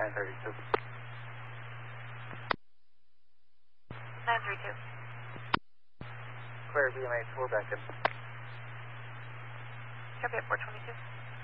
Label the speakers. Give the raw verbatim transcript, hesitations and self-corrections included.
Speaker 1: nine thirty-two.
Speaker 2: nine three two.
Speaker 1: Clear, B M A four back in.
Speaker 2: Copy at four twenty-two.